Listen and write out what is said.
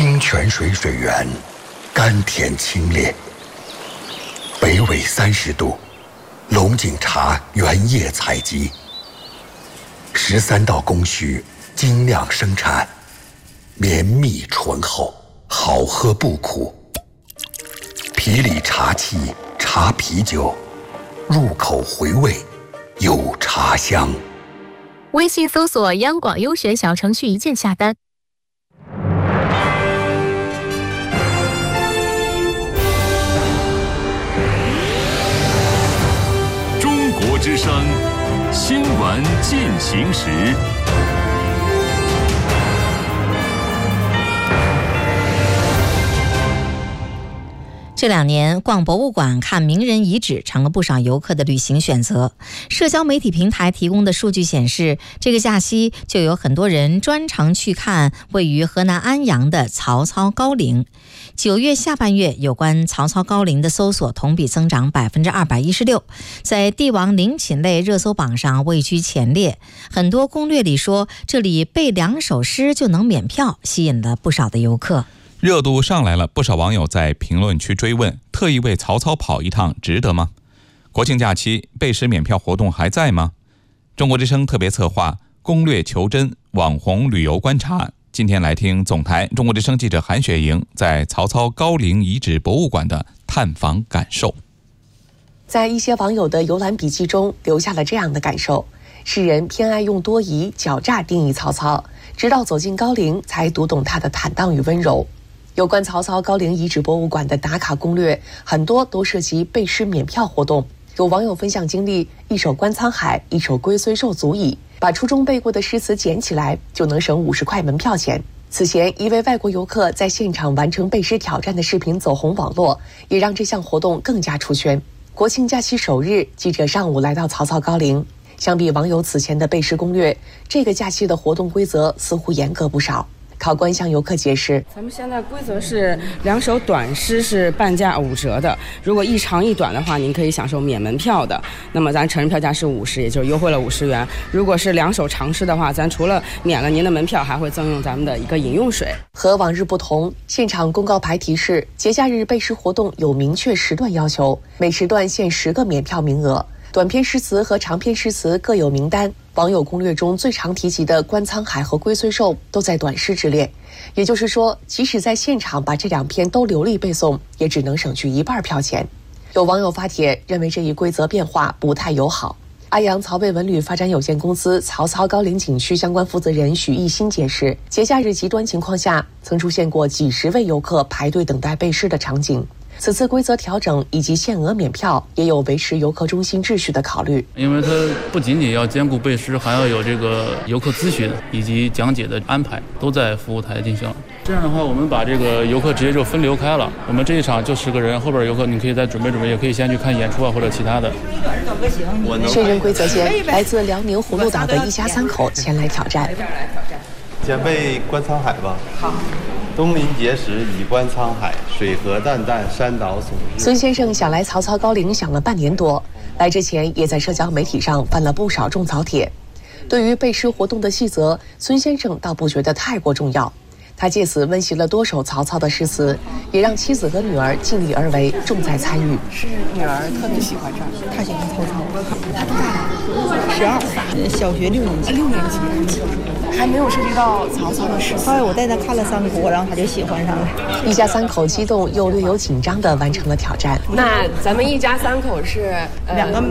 清泉水水源，甘甜清冽。北纬30度，龙井茶原叶采集，13道工序精酿生产，绵密醇厚，好喝不苦。皮里茶气，茶啤酒，入口回味，有茶香。 微信搜索央广优选小程序，一键下单。 中国之声新闻进行时。 这2年，逛博物馆、看名人遗址成了不少游客的旅行选择。社交媒体平台提供的数据显示，这个假期就有很多人专程去看位于河南安阳的曹操高陵。9月下半月，有关曹操高陵的搜索同比增长216%，在帝王陵寝类热搜榜上位居前列。很多攻略里说，这里背2首诗就能免票，吸引了不少的游客。 热度上来了，不少网友在评论区追问：特意为曹操跑一趟值得吗？国庆假期背诗免票活动还在吗？中国之声特别策划攻略求真网红旅游观察，今天来听总台中国之声记者韩雪莹在曹操高陵遗址博物馆的探访感受。 在一些网友的游览笔记中留下了这样的感受：世人偏爱用多疑狡诈定义曹操，直到走进高陵才读懂他的坦荡与温柔。有关曹操高陵遗址博物馆的打卡攻略，很多都涉及背诗免票活动。有网友分享经历，一首《观沧海》，一首《龟虽寿》足矣，把初中背过的诗词捡起来，就能省50块门票钱。此前，一位外国游客在现场完成背诗挑战的视频走红网络，也让这项活动更加出圈。国庆假期首日，记者上午来到曹操高陵。相比网友此前的背诗攻略，这个假期的活动规则似乎严格不少。考官向游客解释， 咱们现在规则是2首短诗是半价5折的，如果一长一短的话，您可以享受免门票的。那么咱成人票价是50，也就是优惠了50元。如果是2首长诗的话，咱除了免了您的门票，还会赠用咱们的一个饮用水。 和往日不同，现场公告牌提示，节假日背诗活动有明确时段要求，每时段限10个免票名额。短篇诗词和长篇诗词各有名单，网友攻略中最常提及的《观沧海》和《龟虽寿》都在短诗之列。也就是说，即使在现场把这2篇都流利背诵，也只能省去1半票钱。有网友发帖认为这一规则变化不太友好。安阳曹魏文旅发展有限公司曹操高陵景区相关负责人许艺新解释，节假日极端情况下，曾出现过几十位游客排队等待背诗的场景。此次规则调整以及限额免票，也有维持游客中心秩序的考虑。 因为它不仅仅要兼顾背诗，还要有这个游客咨询以及讲解的安排，都在服务台进行。这样的话，我们把这个游客直接就分流开了。我们这一场就10个人，后边游客你可以再准备准备，也可以先去看演出啊或者其他的。 确认规则间，来自辽宁葫芦岛的一家3口前来挑战。 先背《观沧海》吧。好。东临碣石，以观沧海，水河淡淡，山岛竦日。 孙先生想来曹操高陵想了半年多，来之前也在社交媒体上翻了不少种草帖。对于背诗活动的细则，孙先生倒不觉得太过重要。他借此温习了多首曹操的诗词，也让妻子和女儿尽力而为，重在参与。 是女儿特别喜欢这儿，她喜欢曹操。她多大？12，小学6年级。6年级。还没有涉及到曹操的诗词。后来我带他看了《三国》，然后他就喜欢上了。 一家3口激动又略有紧张地完成了挑战。 那咱们一家3口是 2个